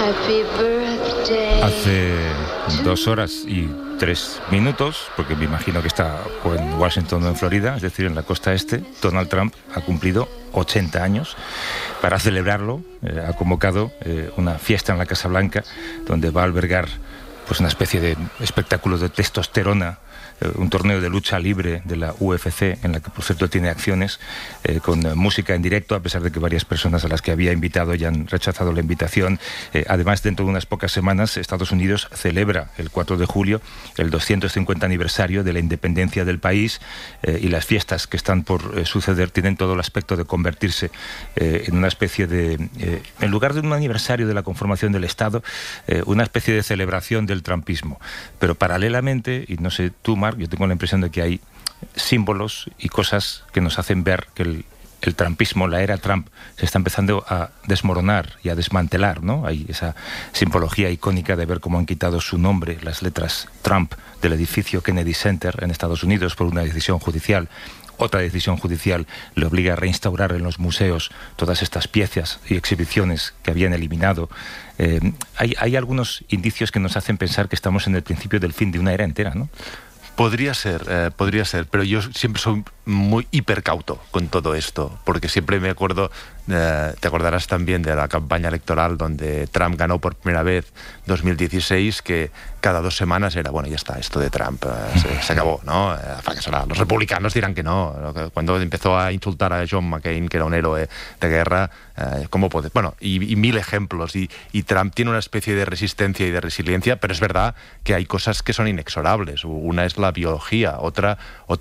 Hace 2 horas y 3 minutos, porque me imagino que está o en Washington o en Florida, es decir, en la costa este, Donald Trump ha cumplido 80 años. Para celebrarlo, ha convocado una fiesta en la Casa Blanca, donde va a albergar pues una especie de espectáculo de testosterona, un torneo de lucha libre de la UFC, en la que por cierto tiene acciones, con música en directo, a pesar de que varias personas a las que había invitado ya han rechazado la invitación. Además, dentro de unas pocas semanas, Estados Unidos celebra el 4 de julio el 250 aniversario de la independencia del país, y las fiestas que están por suceder tienen todo el aspecto de convertirse en una especie de, en lugar de un aniversario de la conformación del Estado, una especie de celebración del trumpismo. Pero paralelamente, y no sé tú, Marc, yo tengo la impresión de que hay símbolos y cosas que nos hacen ver que el trumpismo, la era Trump, se está empezando a desmoronar y a desmantelar, ¿no? Hay esa simbología icónica de ver cómo han quitado su nombre, las letras Trump, del edificio Kennedy Center en Estados Unidos por una decisión judicial. Otra decisión judicial le obliga a reinstaurar en los museos todas estas piezas y exhibiciones que habían eliminado. Hay algunos indicios que nos hacen pensar que estamos en el principio del fin de una era entera, ¿no? Podría ser, pero yo siempre soy muy hipercauto con todo esto, porque siempre me acuerdo, te acordarás también de la campaña electoral donde Trump ganó por primera vez 2016, que cada 2 semanas era, bueno, ya está, esto de Trump se acabó, ¿no? Los republicanos dirán que no. Cuando empezó a insultar a John McCain, que era un héroe de guerra, ¿cómo puede? Bueno, y mil ejemplos, y Trump tiene una especie de resistencia y de resiliencia, pero es verdad que hay cosas que son inexorables. Una es la biología, otra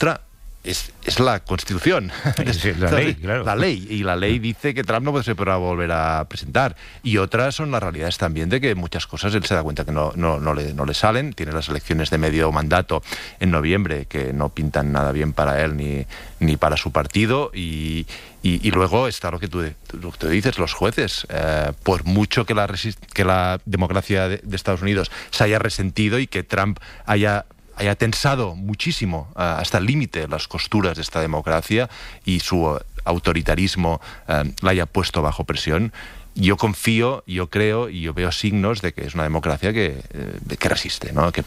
es la Constitución. Sí, la ley, claro. La ley. Y la ley dice que Trump no se podrá volver a presentar. Y otras son las realidades también de que muchas cosas él se da cuenta que no le salen. Tiene las elecciones de medio mandato en noviembre que no pintan nada bien para él ni para su partido. Y luego está lo que tú dices, los jueces. Por mucho que la democracia de Estados Unidos se haya resentido y que Trump haya tensado muchísimo hasta el límite las costuras de esta democracia y su autoritarismo la haya puesto bajo presión, yo confío, yo creo y yo veo signos de que es una democracia que resiste, ¿no? Que